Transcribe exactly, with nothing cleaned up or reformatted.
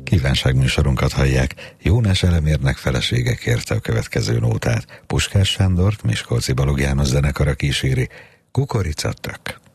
Kívánságműsorunkat hallják. Jónás Elemérnek felesége kérte a következő nótát. Puskás Sándort Miskolci Balogh János zenekara kíséri. Kukoricatök.